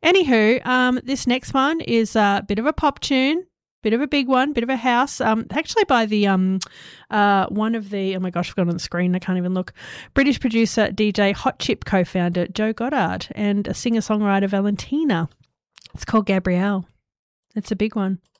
Anywho, this next one is a bit of a pop tune, bit of a big one, bit of a house. Actually by the one of the, oh my gosh, I've got it on the screen, I can't even look, British producer, DJ, Hot Chip co-founder Joe Goddard and a singer-songwriter Valentina. It's called Gabrielle. It's a big one.